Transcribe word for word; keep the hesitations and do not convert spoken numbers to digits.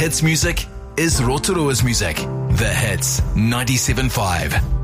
Hits music is Rotorua's music. The Hits ninety-seven point five.